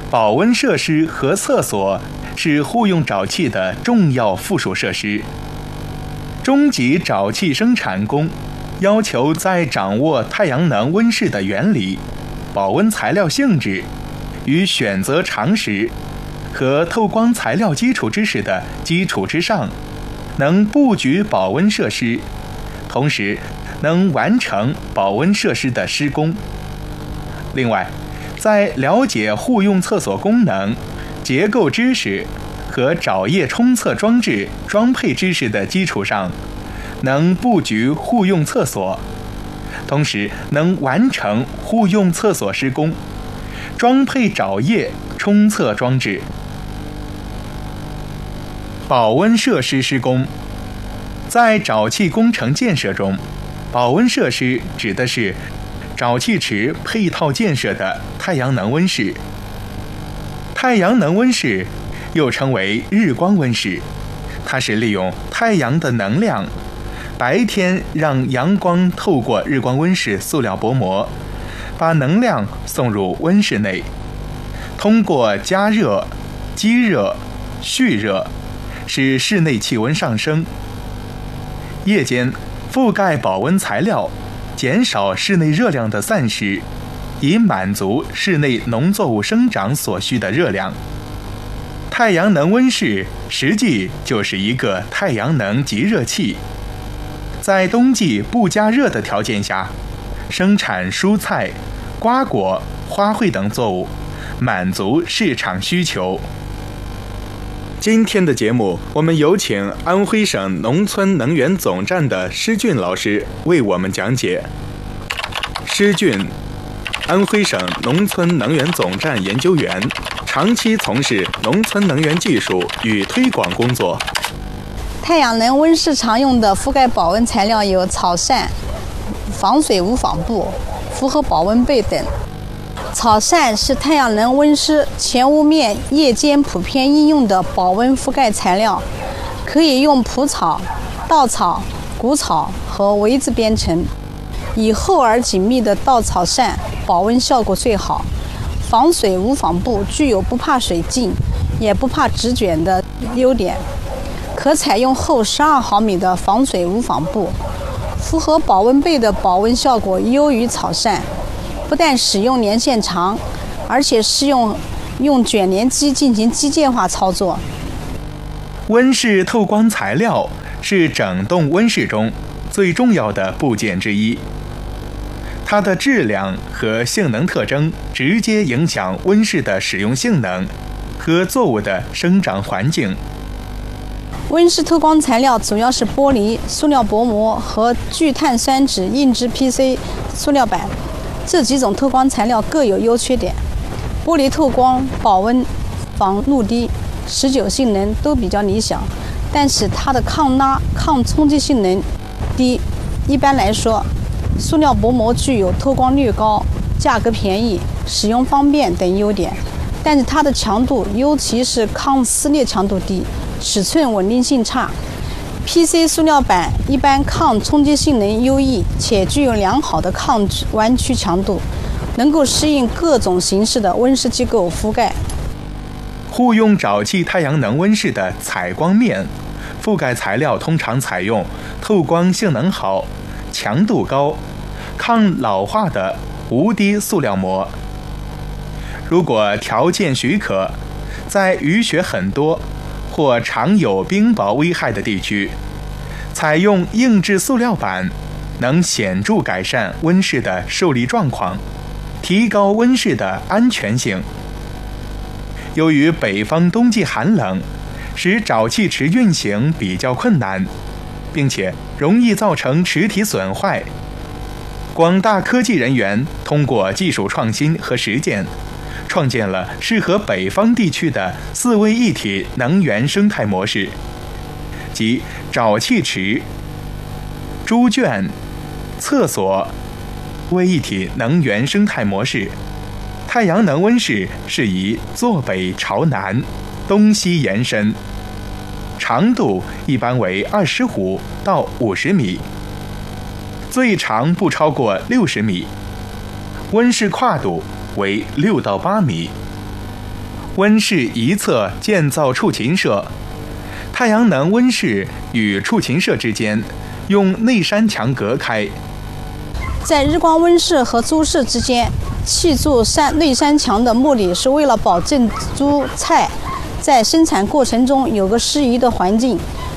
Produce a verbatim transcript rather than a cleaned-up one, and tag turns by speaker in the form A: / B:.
A: 保温设施和厕所是户用沼气的重要附属设施。中级沼气生产工要求在掌握太阳能温室的原理、保温材料性质与选择常识和透光材料基础知识的基础之上，能布局保温设施，同时能完成保温设施的施工。另外，在了解户用厕所功能、结构知识和沼液冲厕装置装配知识的基础上，能布局户用厕所，同时能完成户用厕所施工，装配沼液冲厕装置。保温设施施工，在沼气工程建设中，保温设施指的是沼气池配套建设的太阳能温室。太阳能温室又称为日光温室，它是利用太阳的能量，白天让阳光透过日光温室塑料薄膜，把能量送入温室内，通过加热、积热、蓄热，使室内气温上升。夜间覆盖保温材料，减少室内热量的散失，以满足室内农作物生长所需的热量。太阳能温室实际就是一个太阳能集热器，在冬季不加热的条件下，生产蔬菜、瓜果、花卉等作物，满足市场需求。今天的节目，我们有请安徽省农村能源总站的施俊老师为我们讲解。施俊，安徽省农村能源总站研究员，长期从事农村能源技术与推广工作。
B: 太阳能温室常用的覆盖保温材料有草扇、防水无纺布、复合保温被等。草扇是太阳能温室前屋面夜间普遍应用的保温覆盖材料，可以用蒲草、稻草、谷草和围子编成。以厚而紧密的稻草扇保温效果最好，防水无纺布具有不怕水浸也不怕纸卷的优点，可采用厚十二毫米的防水无纺布。复合保温被的保温效果优于草扇，不但使用年限长，而且适用用卷帘机进行机械化操作。
A: 温室透光材料是整栋温室中最重要的部件之一，它的质量和性能特征直接影响温室的使用性能和作物的生长环境。
B: 温室透光材料主要是玻璃、塑料薄膜和聚碳酸酯硬质 P C 塑料板，这几种透光材料各有优缺点。玻璃透光保温、防露滴、持久性能都比较理想，但是它的抗拉、抗冲击性能低。一般来说，塑料薄膜具有透光率高、价格便宜、使用方便等优点，但是它的强度，尤其是抗撕裂强度低，尺寸稳定性差。P C 塑料板一般抗冲击性能优异，且具有良好的抗弯曲强度，能够适应各种形式的温室机构覆盖。
A: 户用沼气太阳能温室的采光面覆盖材料通常采用透光性能好、强度高、抗老化的无滴塑料膜。如果条件许可，在雨雪很多或常有冰雹危害的地区，采用硬质塑料板能显著改善温室的受力状况，提高温室的安全性。由于北方冬季寒冷，使沼气池运行比较困难，并且容易造成池体损坏。广大科技人员通过技术创新和实践，创建了适合北方地区的四位一体能源生态模式，即沼气池、猪圈、厕所为一体能源生态模式。太阳能温室是以坐北朝南、东西延伸，长度一般为二十五到五十米，最长不超过六十米，温室跨度为六到八米。 温室一侧建造畜禽舍，太阳能温室与畜禽舍之间用内山墙隔开。
B: 在日光温室和猪舍之间砌筑山内山墙的目的是为了保证猪菜在生产过程中有个适宜的环境，